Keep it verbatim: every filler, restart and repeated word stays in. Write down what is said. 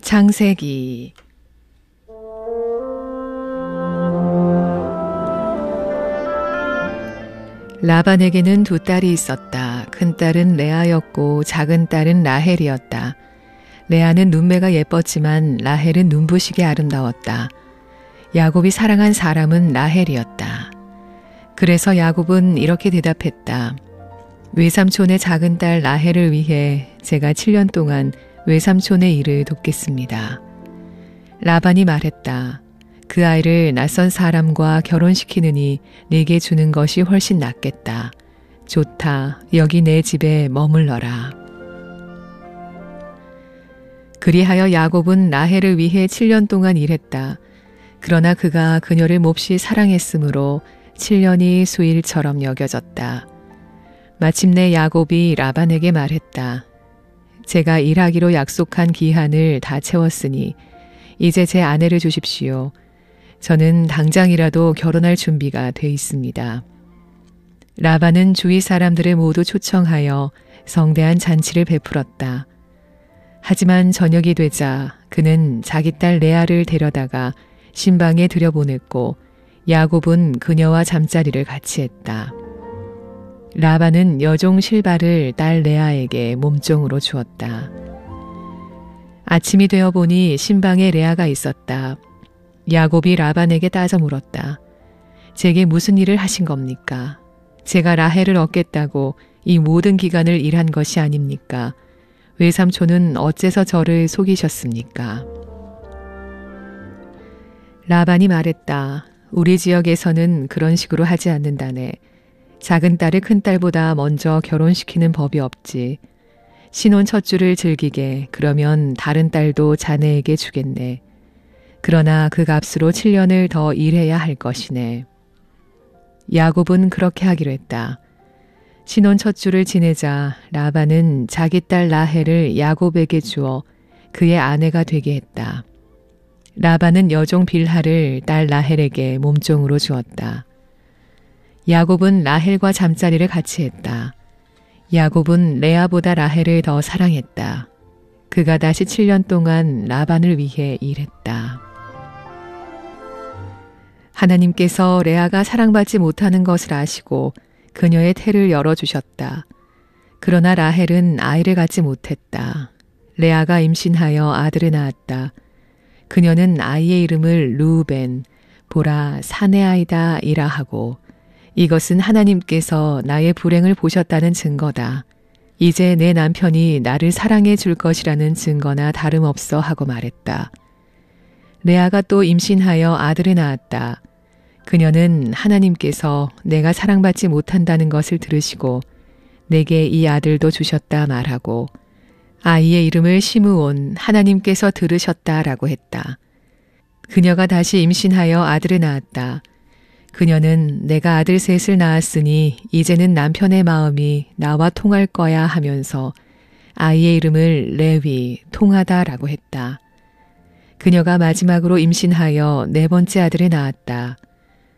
창세기. 라반에게는 두 딸이 있었다. 큰 딸은 레아였고 작은 딸은 라헬이었다. 레아는 눈매가 예뻤지만 라헬은 눈부시게 아름다웠다. 야곱이 사랑한 사람은 라헬이었다. 그래서 야곱은 이렇게 대답했다. 외삼촌의 작은 딸 라헬을 위해 제가 칠 년 동안 외삼촌의 일을 돕겠습니다. 라반이 말했다. 그 아이를 낯선 사람과 결혼시키느니 내게 주는 것이 훨씬 낫겠다. 좋다. 여기 내 집에 머물러라. 그리하여 야곱은 라헬을 위해 칠 년 동안 일했다. 그러나 그가 그녀를 몹시 사랑했으므로 칠 년이 수일처럼 여겨졌다. 마침내 야곱이 라반에게 말했다. 제가 일하기로 약속한 기한을 다 채웠으니 이제 제 아내를 주십시오. 저는 당장이라도 결혼할 준비가 돼 있습니다. 라반은 주위 사람들을 모두 초청하여 성대한 잔치를 베풀었다. 하지만 저녁이 되자 그는 자기 딸 레아를 데려다가 신방에 들여보냈고 야곱은 그녀와 잠자리를 같이 했다. 라반은 여종 실바를 딸 레아에게 몸종으로 주었다. 아침이 되어 보니 신방에 레아가 있었다. 야곱이 라반에게 따져 물었다. 제게 무슨 일을 하신 겁니까? 제가 라헬을 얻겠다고 이 모든 기간을 일한 것이 아닙니까? 외삼촌은 어째서 저를 속이셨습니까? 라반이 말했다. 우리 지역에서는 그런 식으로 하지 않는다네. 작은 딸을 큰 딸보다 먼저 결혼시키는 법이 없지. 신혼 첫 주를 즐기게 그러면 다른 딸도 자네에게 주겠네. 그러나 그 값으로 칠 년을 더 일해야 할 것이네. 야곱은 그렇게 하기로 했다. 신혼 첫 주를 지내자 라반은 자기 딸 라헬을 야곱에게 주어 그의 아내가 되게 했다. 라반은 여종 빌하를 딸 라헬에게 몸종으로 주었다. 야곱은 라헬과 잠자리를 같이 했다. 야곱은 레아보다 라헬을 더 사랑했다. 그가 다시 칠 년 동안 라반을 위해 일했다. 하나님께서 레아가 사랑받지 못하는 것을 아시고 그녀의 태를 열어주셨다. 그러나 라헬은 아이를 갖지 못했다. 레아가 임신하여 아들을 낳았다. 그녀는 아이의 이름을 르우벤, 보라 사내 아이다 이라 하고 이것은 하나님께서 나의 불행을 보셨다는 증거다. 이제 내 남편이 나를 사랑해 줄 것이라는 증거나 다름없어 하고 말했다. 레아가 또 임신하여 아들을 낳았다. 그녀는 하나님께서 내가 사랑받지 못한다는 것을 들으시고 내게 이 아들도 주셨다 말하고 아이의 이름을 시므온 하나님께서 들으셨다라고 했다. 그녀가 다시 임신하여 아들을 낳았다. 그녀는 내가 아들 셋을 낳았으니 이제는 남편의 마음이 나와 통할 거야 하면서 아이의 이름을 레위, 통하다라고 했다. 그녀가 마지막으로 임신하여 네 번째 아들을 낳았다.